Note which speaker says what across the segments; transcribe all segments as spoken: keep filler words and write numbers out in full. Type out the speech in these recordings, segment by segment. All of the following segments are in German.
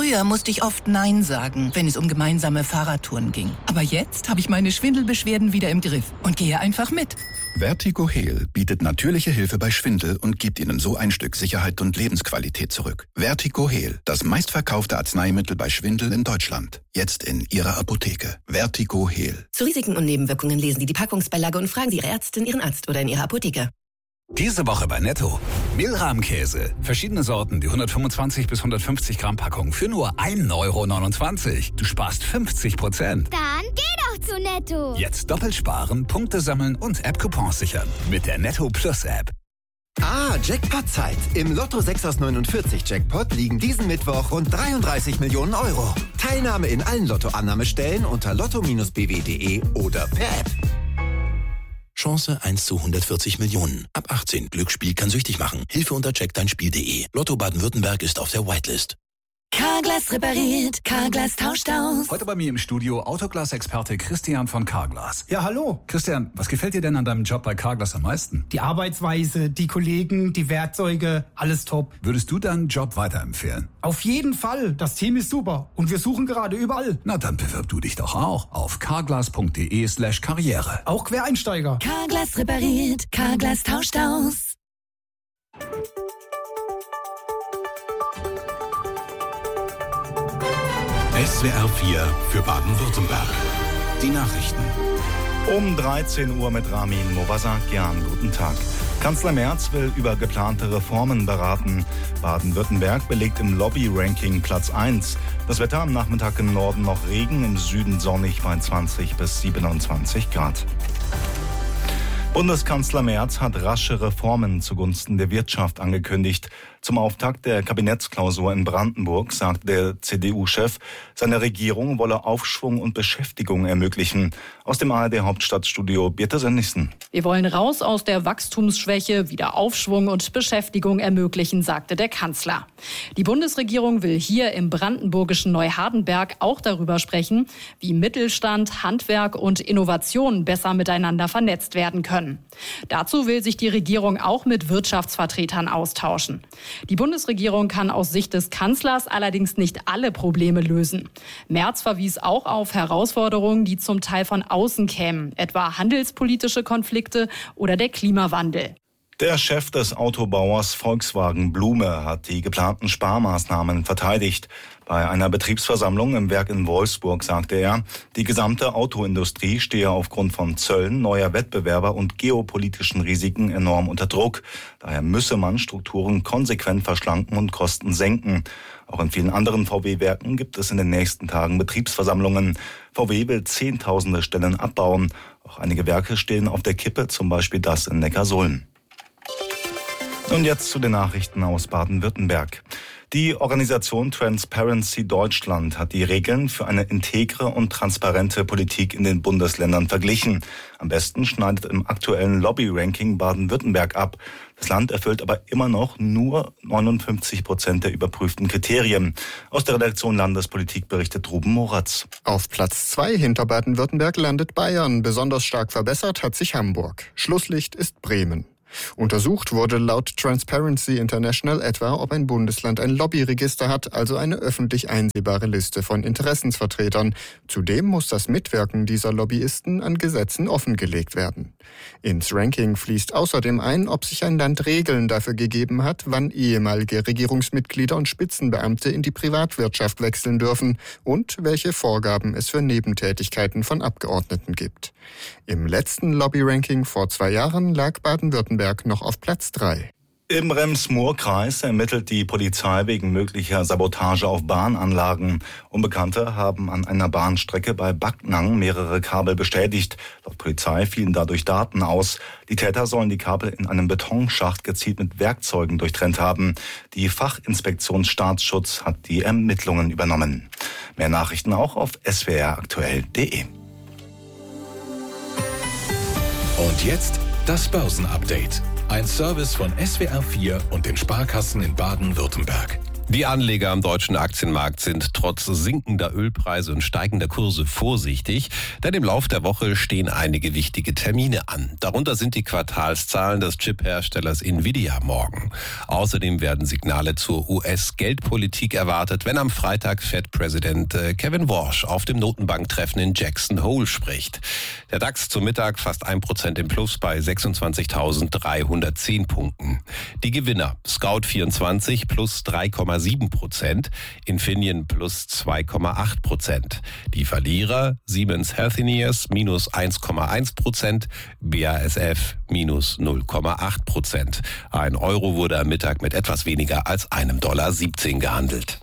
Speaker 1: Früher musste ich oft Nein sagen, wenn es um gemeinsame Fahrradtouren ging. Aber jetzt habe ich meine Schwindelbeschwerden wieder im Griff und gehe einfach mit.
Speaker 2: Vertigo Heal bietet natürliche Hilfe bei Schwindel und gibt Ihnen so ein Stück Sicherheit und Lebensqualität zurück. Vertigo Heal, das meistverkaufte Arzneimittel bei Schwindel in Deutschland. Jetzt in Ihrer Apotheke. Vertigo Heal.
Speaker 3: Zu Risiken und Nebenwirkungen lesen Sie die Packungsbeilage und fragen Sie Ihre Ärztin, Ihren Arzt oder in Ihrer Apotheke.
Speaker 4: Diese Woche bei Netto. Mehlrahmkäse. Verschiedene Sorten, die hundertfünfundzwanzig bis hundertfünfzig Gramm Packung für nur ein Euro neunundzwanzig. Du sparst fünfzig Prozent.
Speaker 5: Dann geh doch zu Netto.
Speaker 4: Jetzt doppelt sparen, Punkte sammeln und App-Coupons sichern. Mit der Netto Plus App.
Speaker 6: Ah, Jackpot-Zeit. Im Lotto sechs aus neunundvierzig Jackpot liegen diesen Mittwoch rund dreiunddreißig Millionen Euro. Teilnahme in allen Lottoannahmestellen unter lotto Bindestrich b w punkt d e oder per App.
Speaker 7: Chance eins zu hundertvierzig Millionen. Ab achtzehn. Glücksspiel kann süchtig machen. Hilfe unter check dein Spiel punkt d e. Lotto Baden-Württemberg ist auf der Whitelist.
Speaker 3: Carglass repariert, Carglass tauscht aus.
Speaker 4: Heute bei mir im Studio Autoglas-Experte Christian von Carglass.
Speaker 8: Ja, hallo.
Speaker 4: Christian, was gefällt dir denn an deinem Job bei Carglass am meisten?
Speaker 8: Die Arbeitsweise, die Kollegen, die Werkzeuge, alles top.
Speaker 4: Würdest du deinen Job weiterempfehlen?
Speaker 8: Auf jeden Fall. Das Team ist super. Und wir suchen gerade überall.
Speaker 4: Na, dann bewirb du dich doch auch auf carglass punkt d e slash karriere.
Speaker 8: Auch Quereinsteiger.
Speaker 3: Carglass repariert, Carglass tauscht aus.
Speaker 7: S W R vier für Baden-Württemberg. Die Nachrichten.
Speaker 9: Um dreizehn Uhr mit Ramin Movasakian. Guten Tag. Kanzler Merz will über geplante Reformen beraten. Baden-Württemberg belegt im Lobby-Ranking Platz eins. Das Wetter am Nachmittag im Norden noch Regen, im Süden sonnig bei zwanzig bis siebenundzwanzig Grad. Bundeskanzler Merz hat rasche Reformen zugunsten der Wirtschaft angekündigt. Zum Auftakt der Kabinettsklausur in Brandenburg sagte der C D U-Chef, seine Regierung wolle Aufschwung und Beschäftigung ermöglichen. Aus dem A R D-Hauptstadtstudio Birte Sönnigsen.
Speaker 10: Wir wollen raus aus der Wachstumsschwäche, wieder Aufschwung und Beschäftigung ermöglichen, sagte der Kanzler. Die Bundesregierung will hier im brandenburgischen Neuhardenberg auch darüber sprechen, wie Mittelstand, Handwerk und Innovation besser miteinander vernetzt werden können. Dazu will sich die Regierung auch mit Wirtschaftsvertretern austauschen. Die Bundesregierung kann aus Sicht des Kanzlers allerdings nicht alle Probleme lösen. Merz verwies auch auf Herausforderungen, die zum Teil von außen kämen, etwa handelspolitische Konflikte oder der Klimawandel.
Speaker 9: Der Chef des Autobauers Volkswagen Blume hat die geplanten Sparmaßnahmen verteidigt. Bei einer Betriebsversammlung im Werk in Wolfsburg sagte er, die gesamte Autoindustrie stehe aufgrund von Zöllen, neuer Wettbewerber und geopolitischen Risiken enorm unter Druck. Daher müsse man Strukturen konsequent verschlanken und Kosten senken. Auch in vielen anderen V W-Werken gibt es in den nächsten Tagen Betriebsversammlungen. V W will Zehntausende Stellen abbauen. Auch einige Werke stehen auf der Kippe, zum Beispiel das in Neckarsulm. Und jetzt zu den Nachrichten aus Baden-Württemberg. Die Organisation Transparency Deutschland hat die Regeln für eine integre und transparente Politik in den Bundesländern verglichen. Am besten schneidet im aktuellen Lobby-Ranking Baden-Württemberg ab. Das Land erfüllt aber immer noch nur neunundfünfzig Prozent der überprüften Kriterien. Aus der Redaktion Landespolitik berichtet Ruben Moratz.
Speaker 11: Auf Platz zwei hinter Baden-Württemberg landet Bayern. Besonders stark verbessert hat sich Hamburg. Schlusslicht ist Bremen. Untersucht wurde laut Transparency International etwa, ob ein Bundesland ein Lobbyregister hat, also eine öffentlich einsehbare Liste von Interessensvertretern. Zudem muss das Mitwirken dieser Lobbyisten an Gesetzen offengelegt werden. Ins Ranking fließt außerdem ein, ob sich ein Land Regeln dafür gegeben hat, wann ehemalige Regierungsmitglieder und Spitzenbeamte in die Privatwirtschaft wechseln dürfen und welche Vorgaben es für Nebentätigkeiten von Abgeordneten gibt. Im letzten Lobby-Ranking vor zwei Jahren lag Baden-Württemberg noch auf Platz drei.
Speaker 9: Im Rems-Murr-Kreis ermittelt die Polizei wegen möglicher Sabotage auf Bahnanlagen. Unbekannte haben an einer Bahnstrecke bei Backnang mehrere Kabel beschädigt. Laut Polizei fielen dadurch Daten aus. Die Täter sollen die Kabel in einem Betonschacht gezielt mit Werkzeugen durchtrennt haben. Die Fachinspektion Staatsschutz hat die Ermittlungen übernommen. Mehr Nachrichten auch auf s w r aktuell punkt d e.
Speaker 7: Und jetzt das Börsenupdate. Ein Service von S W R vier und den Sparkassen in Baden-Württemberg.
Speaker 12: Die Anleger am deutschen Aktienmarkt sind trotz sinkender Ölpreise und steigender Kurse vorsichtig, denn im Lauf der Woche stehen einige wichtige Termine an. Darunter sind die Quartalszahlen des Chip-Herstellers Nvidia morgen. Außerdem werden Signale zur U S-Geldpolitik erwartet, wenn am Freitag Fed-Präsident Kevin Warsh auf dem Notenbanktreffen in Jackson Hole spricht. Der DAX zum Mittag fast ein Prozent im Plus bei sechsundzwanzigtausenddreihundertzehn Punkten. Die Gewinner Scout vierundzwanzig plus drei Komma sieben Prozent, Infineon plus zwei Komma acht Prozent. Die Verlierer Siemens Healthineers minus eins Komma eins Prozent, B A S F minus null Komma acht Prozent. Ein Euro wurde am Mittag mit etwas weniger als einem Dollar siebzehn gehandelt.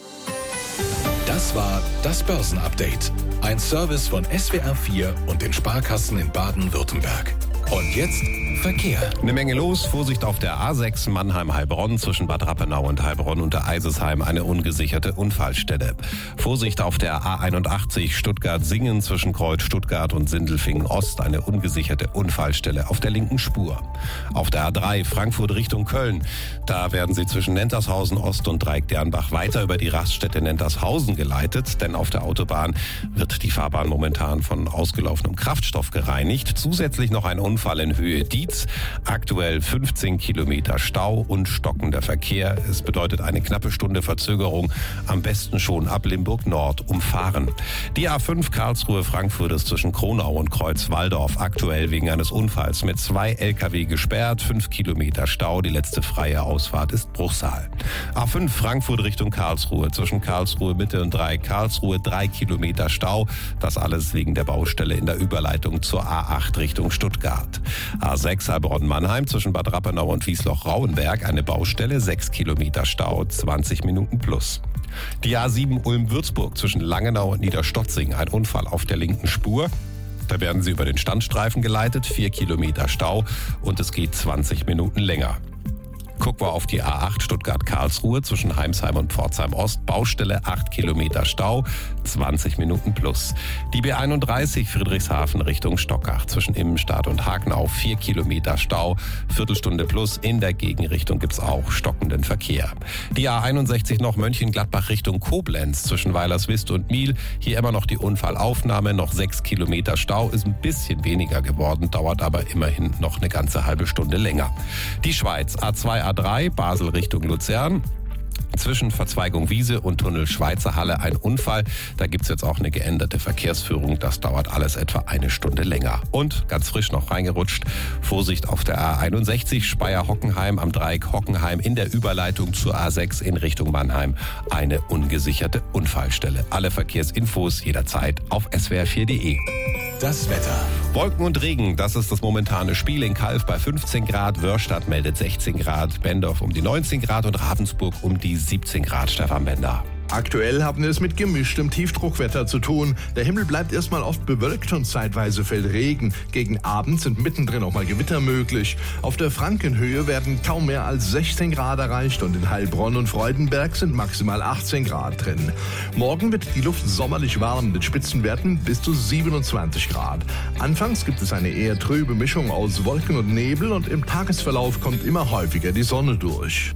Speaker 13: Das war das Börsenupdate. Ein Service von S W R vier und den Sparkassen in Baden-Württemberg. Und jetzt Verkehr.
Speaker 12: Eine Menge los. Vorsicht auf der A sechs Mannheim-Heilbronn zwischen Bad Rappenau und Heilbronn unter Eisesheim eine ungesicherte Unfallstelle. Vorsicht auf der A einundachtzig Stuttgart-Singen zwischen Kreuz Stuttgart und Sindelfingen-Ost eine ungesicherte Unfallstelle auf der linken Spur. Auf der A drei Frankfurt Richtung Köln. Da werden Sie zwischen Nentershausen Ost und Dreieck-Dernbach weiter über die Raststätte Nentershausen geleitet, denn auf der Autobahn wird die Fahrbahn momentan von ausgelaufenem Kraftstoff gereinigt. Zusätzlich noch ein Unfall in Höhe Dietz. Aktuell fünfzehn Kilometer Stau und stockender Verkehr. Es bedeutet eine knappe Stunde Verzögerung. Am besten schon ab Limburg Nord umfahren. Die A fünf Karlsruhe-Frankfurt ist zwischen Kronau und Kreuz-Walldorf aktuell wegen eines Unfalls mit zwei L K W gesperrt. Fünf Kilometer Stau. Die letzte freie Ausfahrt ist Bruchsal. A fünf Frankfurt Richtung Karlsruhe. Zwischen Karlsruhe Mitte und Dreieck Karlsruhe drei Kilometer Stau. Das alles wegen der Baustelle in der Überleitung zur A acht Richtung Stuttgart. A sechs Heilbronn-Mannheim zwischen Bad Rappenau und Wiesloch-Rauenberg eine Baustelle, sechs Kilometer Stau, zwanzig Minuten plus. Die A sieben Ulm-Würzburg zwischen Langenau und Niederstotzing, ein Unfall auf der linken Spur. Da werden Sie über den Standstreifen geleitet, vier Kilometer Stau und es geht zwanzig Minuten länger. Gucken wir auf die A acht Stuttgart-Karlsruhe zwischen Heimsheim und Pforzheim-Ost. Baustelle, acht Kilometer Stau, zwanzig Minuten plus. Die B einunddreißig Friedrichshafen Richtung Stockach zwischen Immenstadt und Hagenau, vier Kilometer Stau, Viertelstunde plus. In der Gegenrichtung gibt's auch stockenden Verkehr. Die A einundsechzig noch Mönchengladbach Richtung Koblenz zwischen Weilerswist und Miel. Hier immer noch die Unfallaufnahme, noch sechs Kilometer Stau, ist ein bisschen weniger geworden, dauert aber immerhin noch eine ganze halbe Stunde länger. Die Schweiz, A zwei A drei Basel Richtung Luzern. Zwischen Verzweigung Wiese und Tunnel Schweizer Halle ein Unfall. Da gibt's jetzt auch eine geänderte Verkehrsführung. Das dauert alles etwa eine Stunde länger. Und ganz frisch noch reingerutscht, Vorsicht auf der A einundsechzig Speyer-Hockenheim am Dreieck Hockenheim in der Überleitung zur A sechs in Richtung Mannheim. Eine ungesicherte Unfallstelle. Alle Verkehrsinfos jederzeit auf S W R vier Punkt de.
Speaker 13: Das Wetter.
Speaker 12: Wolken und Regen, das ist das momentane Spiel in Calw bei fünfzehn Grad. Wörstadt meldet sechzehn Grad, Bendorf um die neunzehn Grad und Ravensburg um die siebzehn Grad. Stefan Bender.
Speaker 14: Aktuell haben wir es mit gemischtem Tiefdruckwetter zu tun. Der Himmel bleibt erstmal oft bewölkt und zeitweise fällt Regen. Gegen Abend sind mittendrin auch mal Gewitter möglich. Auf der Frankenhöhe werden kaum mehr als sechzehn Grad erreicht und in Heilbronn und Freudenberg sind maximal achtzehn Grad drin. Morgen wird die Luft sommerlich warm mit Spitzenwerten bis zu siebenundzwanzig Grad. Anfangs gibt es eine eher trübe Mischung aus Wolken und Nebel und im Tagesverlauf kommt immer häufiger die Sonne durch.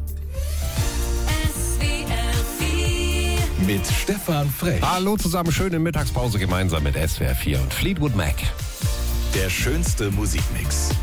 Speaker 13: Mit Stefan Frech.
Speaker 12: Hallo zusammen, schöne Mittagspause gemeinsam mit S W R vier und Fleetwood Mac.
Speaker 13: Der schönste Musikmix.